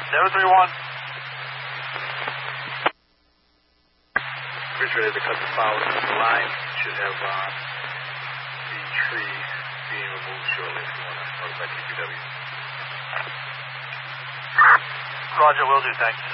031. Bridge ready to cut the following line. Should have the tree being removed shortly if you want to notify TPW. Roger, will do, thanks.